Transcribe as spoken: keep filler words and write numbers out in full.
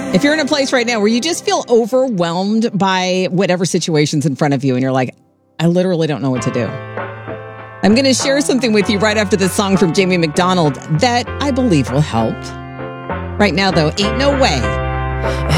If you're in a place right now where you just feel overwhelmed by whatever situation's in front of you and you're like, I literally don't know what to do. I'm going to share something with you right after this song from Jamie McDonald that I believe will help. Right now, though, Ain't No Way.